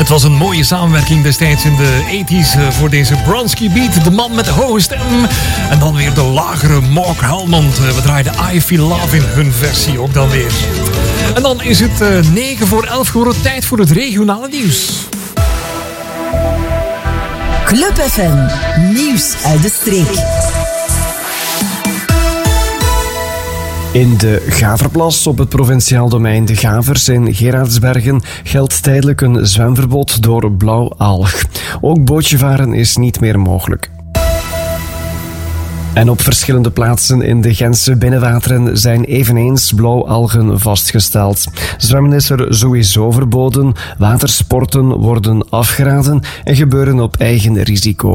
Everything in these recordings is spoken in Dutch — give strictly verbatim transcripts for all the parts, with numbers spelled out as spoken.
Het was een mooie samenwerking destijds in de tachtiger voor deze Bronski beat. De man met de hoge stem. En dan weer de lagere Mark Helmond. We draaiden I Feel Love in hun versie ook dan weer. En dan is het negen voor elf geworden. Tijd voor het regionale nieuws. Club F M, nieuws uit de streek. In de Gaverplas op het provinciaal domein De Gavers in Gerardsbergen geldt tijdelijk een zwemverbod door blauwalg. Ook bootjevaren is niet meer mogelijk. En op verschillende plaatsen in de Gentse binnenwateren zijn eveneens blauwalgen vastgesteld. Zwemmen is er sowieso verboden, watersporten worden afgeraden en gebeuren op eigen risico.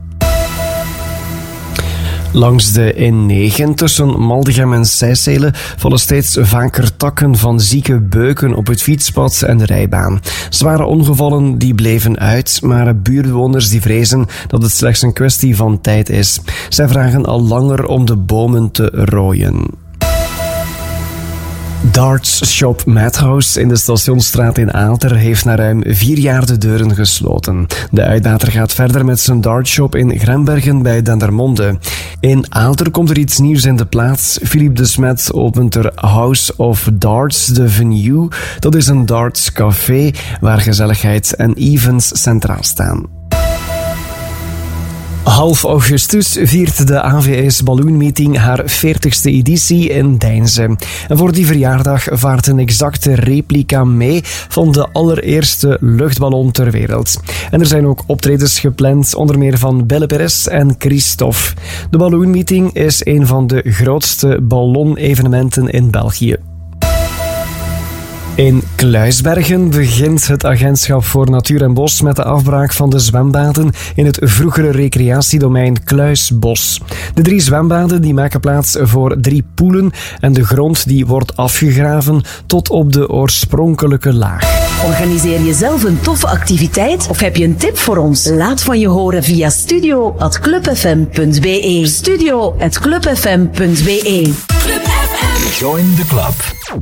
Langs de N negen tussen Maldegem en Sijselen vallen steeds vaker takken van zieke beuken op het fietspad en de rijbaan. Zware ongevallen die bleven uit, maar buurtbewoners die vrezen dat het slechts een kwestie van tijd is. Zij vragen al langer om de bomen te rooien. Darts Shop Madhouse in de Stationsstraat in Aalter heeft na ruim vier jaar de deuren gesloten. De uitbater gaat verder met zijn dartshop in Grembergen bij Dendermonde. In Aalter komt er iets nieuws in de plaats. Philippe de Smet opent er House of Darts, de venue. Dat is een dartscafé waar gezelligheid en events centraal staan. Half augustus viert de A V S Balloon Meeting haar veertigste editie in Deinze. En voor die verjaardag vaart een exacte replica mee van de allereerste luchtballon ter wereld. En er zijn ook optredens gepland, onder meer van Belle Perez en Christophe. De Balloon Meeting is een van de grootste ballonevenementen in België. In Kluisbergen begint het Agentschap voor Natuur en Bos met de afbraak van de zwembaden in het vroegere recreatiedomein Kluisbos. De drie zwembaden die maken plaats voor drie poelen en de grond die wordt afgegraven tot op de oorspronkelijke laag. Organiseer je zelf een toffe activiteit of heb je een tip voor ons? Laat van je horen via studio at clubfm punt be. studio at clubfm punt be. Club F M. Join the club.